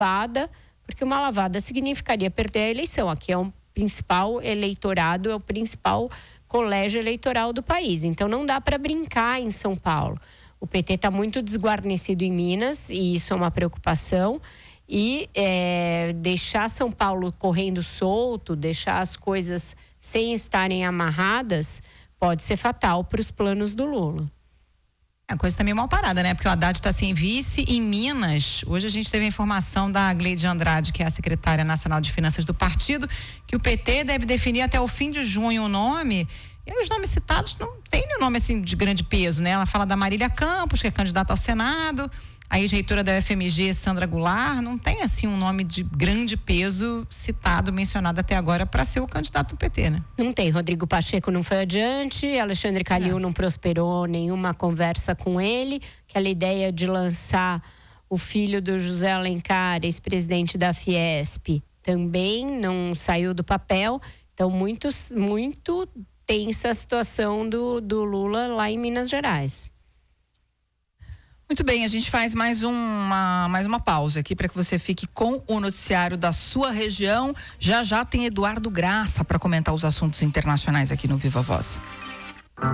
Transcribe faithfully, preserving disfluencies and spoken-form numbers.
lavada, porque uma lavada significaria perder a eleição. Aqui é o principal eleitorado, é o principal colégio eleitoral do país. Então não dá para brincar em São Paulo. O P T está muito desguarnecido em Minas e isso é uma preocupação. E é, deixar São Paulo correndo solto, deixar as coisas sem estarem amarradas, pode ser fatal para os planos do Lula. A coisa tá meio mal parada, né? Porque o Haddad está sem vice em Minas. Hoje a gente teve a informação da Gleide Andrade, que é a secretária nacional de finanças do partido, que o P T deve definir até o fim de junho o nome. E os nomes citados não tem nenhum nome assim de grande peso, né? Ela fala da Marília Campos, que é candidata ao Senado, a ex-reitora da U F M G, Sandra Goulart. Não tem assim um nome de grande peso citado, mencionado até agora para ser o candidato do P T, né? Não tem. Rodrigo Pacheco não foi adiante, Alexandre Calil é. não prosperou nenhuma conversa com ele. Aquela ideia de lançar o filho do José Alencar, ex-presidente da Fiesp, também não saiu do papel. Então, muito, muito tensa a situação do, do Lula lá em Minas Gerais. Muito bem, a gente faz mais uma, mais uma pausa aqui para que você fique com o noticiário da sua região. Já já tem Eduardo Graça para comentar os assuntos internacionais aqui no Viva Voz.